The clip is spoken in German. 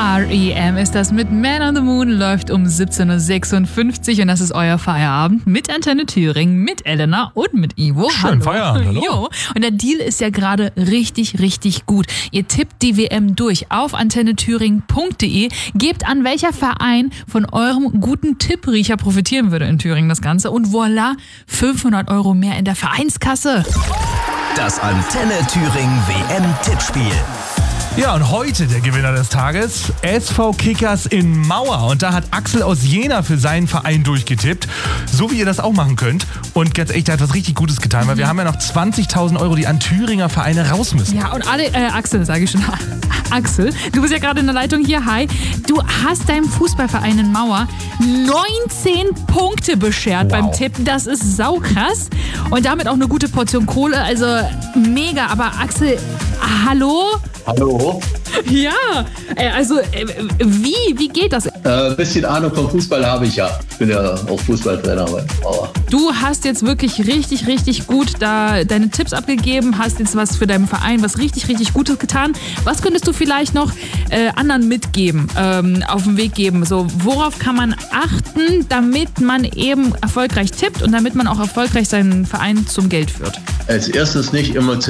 R.E.M. ist das mit Man on the Moon, läuft um 17.56 Uhr und das ist euer Feierabend mit Antenne Thüringen, mit Elena und mit Ivo. Schönen Feierabend, hallo. Jo. Und der Deal ist ja gerade richtig, richtig gut. Ihr tippt die WM durch auf antennethüringen.de, gebt an, welcher Verein von eurem guten Tippriecher profitieren würde in Thüringen das Ganze und voilà, 500 € mehr in der Vereinskasse. Das Antenne Thüringen WM-Tippspiel. Ja, und heute der Gewinner des Tages, SV Kickers in Mauer. Und da hat Axel aus Jena für seinen Verein durchgetippt, so wie ihr das auch machen könnt. Und ganz ehrlich, der hat was richtig Gutes getan, weil wir haben ja noch 20.000 €, die an Thüringer Vereine raus müssen. Ja, und alle, Axel, sage ich schon. Axel, du bist ja gerade in der Leitung hier. Hi. Du hast deinem Fußballverein in Mauer 19 Punkte beschert beim Tippen. Das ist saukrass. Und damit auch eine gute Portion Kohle. Also mega. Aber Axel, hallo? Hallo. Ja, also wie geht das? Bisschen Ahnung vom Fußball habe ich ja. Ich bin ja auch Fußballtrainer bei Mauer. Du hast jetzt wirklich richtig, richtig gut da deine Tipps abgegeben, hast jetzt was für deinen Verein, was richtig, richtig Gutes getan. Was könntest du vielleicht noch anderen mitgeben, auf den Weg geben? So, worauf kann man achten, damit man eben erfolgreich tippt und damit man auch erfolgreich seinen Verein zum Geld führt? Als erstes nicht emotional